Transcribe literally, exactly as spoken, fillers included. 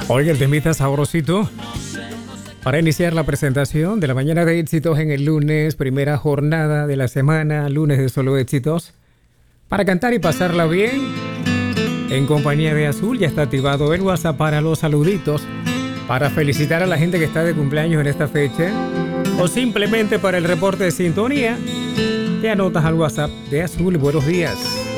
Oiga, el temita sabrosito para iniciar la presentación de la mañana de éxitos en el lunes, primera jornada de la semana, lunes de solo éxitos. Para cantar y pasarla bien, en compañía de Azul, ya está activado el WhatsApp para los saluditos, para felicitar a la gente que está de cumpleaños en esta fecha, o simplemente para el reporte de sintonía. Te anotas al WhatsApp de Azul. Buenos días.